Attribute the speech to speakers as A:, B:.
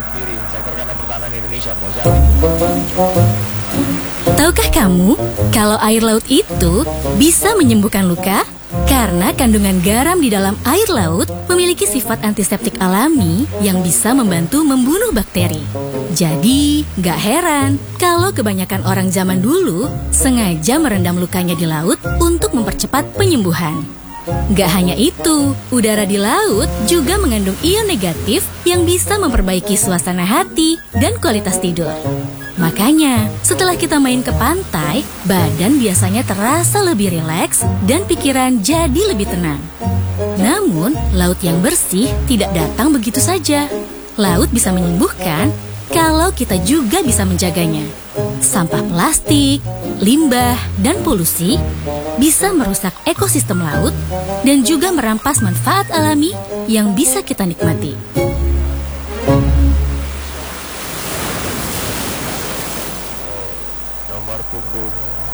A: kiri, sektor kanan pertahanan Indonesia, Mozambique.
B: Tahukah kamu kalau air laut itu bisa menyembuhkan luka? Karena kandungan garam di dalam air laut memiliki sifat antiseptik alami yang bisa membantu membunuh bakteri. Jadi, gak heran kalau kebanyakan orang zaman dulu sengaja merendam lukanya di laut untuk mempercepat penyembuhan. Gak hanya itu, udara di laut juga mengandung ion negatif yang bisa memperbaiki suasana hati dan kualitas tidur. Makanya, setelah kita main ke pantai, badan biasanya terasa lebih rileks dan pikiran jadi lebih tenang. Namun, laut yang bersih tidak datang begitu saja. Laut bisa menyembuhkan kalau kita juga bisa menjaganya. Sampah plastik, limbah, dan polusi bisa merusak ekosistem laut dan juga merampas manfaat alami yang bisa kita nikmati.
A: Nomor punggung